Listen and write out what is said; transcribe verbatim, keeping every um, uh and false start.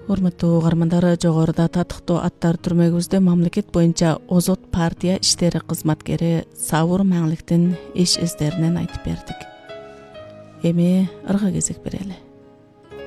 Урматтуу угармандар, жогоруда татыктуу аттар түрмөгүбүздө мамлекет боюнча Озот партия иштери кызматкери Сабыр Маңликтин иш издеринен айтып бердик. Эми ырга кезек берели.